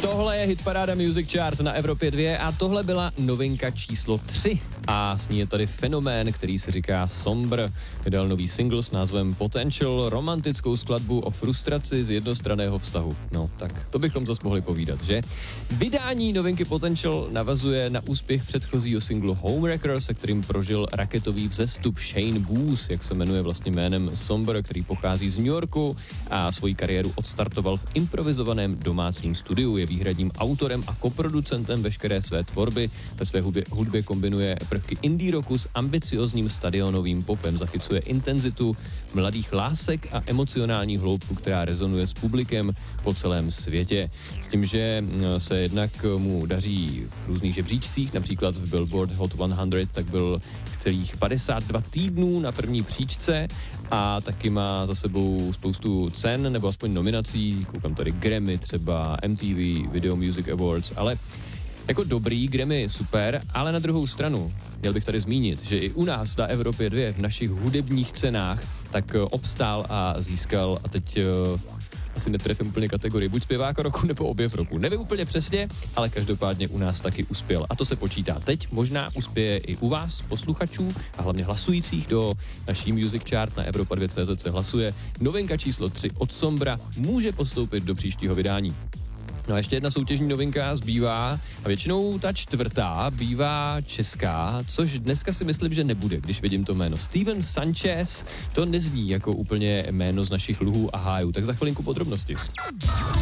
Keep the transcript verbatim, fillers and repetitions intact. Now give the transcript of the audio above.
Tohle je Hitparáda Music Chart na Evropě dva a tohle byla novinka číslo tři. A s ní je tady fenomén, který se říká Sombr. Vydal nový single s názvem Potential, romantickou skladbu o frustraci z jednostranného vztahu. No, tak to bychom zase mohli povídat, že? Vydání novinky Potential navazuje na úspěch předchozího singlu Homewrecker, se kterým prožil raketový vzestup Shane Booth, jak se jmenuje vlastně jménem Sombr, který pochází z New Yorku a svoji kariéru odstartoval v improvizovaném domácím studiu. Je výhradním autorem a koproducentem veškeré své tvorby. Ve své hudbě, hudbě kombinuje prvky indie rocku s ambiciozním stadionovým popem. Zachycuje intenzitu mladých lásek a emocionální hloubku, která rezonuje s publikem po celém světě. S tím, že se jednak mu daří v různých žebříčcích, například v Billboard Hot sto, tak byl celých padesát dva týdnů na první příčce a taky má za sebou spoustu cen, nebo aspoň nominací, koukám tady Grammy třeba, M T V, Video Music Awards, ale jako dobrý Grammy super, ale na druhou stranu měl bych tady zmínit, že i u nás na Evropě dva v našich hudebních cenách tak obstál a získal a teď uh, asi netrefím úplně kategorii, buď zpěvák roku nebo objev roku. Nevím úplně přesně, ale každopádně u nás taky uspěl. A to se počítá teď, možná uspěje i u vás, posluchačů a hlavně hlasujících do naší Music Chart na Evropa dva tečka cé zet se hlasuje. Novinka číslo tři od Sombra může postoupit do příštího vydání. No a ještě jedna soutěžní novinka zbývá a většinou ta čtvrtá bývá česká, což dneska si myslím, že nebude, když vidím to jméno. Steven Sanchez, to nezní jako úplně jméno z našich luhů a hájů, tak za chvilinku podrobnosti.